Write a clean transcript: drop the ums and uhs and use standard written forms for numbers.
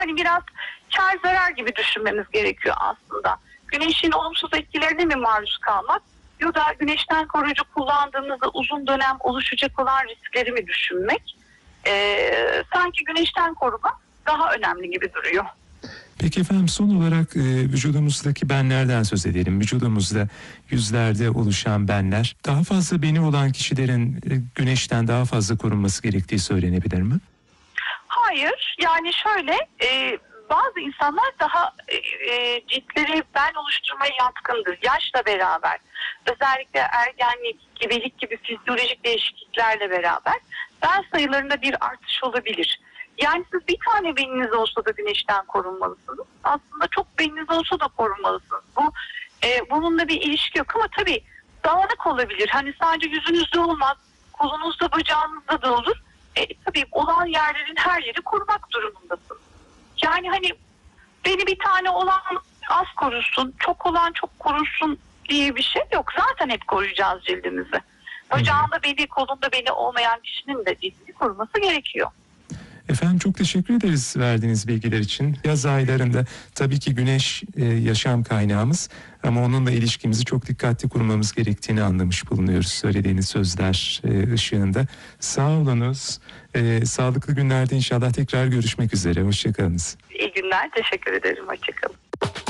hani biraz kar zarar gibi düşünmemiz gerekiyor aslında. Güneşin olumsuz etkilerine mi maruz kalmak ya da güneşten koruyucu kullandığımızda uzun dönem oluşacak olan riskleri mi düşünmek? Sanki güneşten koruma daha önemli gibi duruyor. Peki efendim, son olarak vücudumuzdaki benlerden söz edelim. Vücudumuzda yüzlerde oluşan benler, daha fazla beni olan kişilerin güneşten daha fazla korunması gerektiği söylenebilir mi? Hayır, yani şöyle bazı insanlar daha ciltleri ben oluşturmaya yatkındır yaşla beraber. Özellikle ergenlik, gebelik gibi fizyolojik değişikliklerle beraber ben sayılarında bir artış olabilir. Yani siz bir tane beniniz olsa da güneşten korunmalısınız. Aslında çok beniniz olsa da korunmalısınız. Bununla bir ilişki yok ama tabii dağınık olabilir. Hani sadece yüzünüzde olmaz, kolunuzda, bacağınızda da olur. Tabii olan yerlerin her yeri korumak durumundasın. Yani hani beni bir tane olan az korusun, çok olan çok korusun diye bir şey yok. Zaten hep koruyacağız cildimizi. Bacağında beni, kolunda beni olmayan kişinin de cildini koruması gerekiyor. Efendim, çok teşekkür ederiz verdiğiniz bilgiler için. Yaz aylarında tabii ki güneş yaşam kaynağımız ama onunla ilişkimizi çok dikkatli kurmamız gerektiğini anlamış bulunuyoruz söylediğiniz sözler ışığında. Sağ olunuz. Sağlıklı günlerde inşallah tekrar görüşmek üzere. Hoşçakalınız. İyi günler, teşekkür ederim. Hoşçakalın.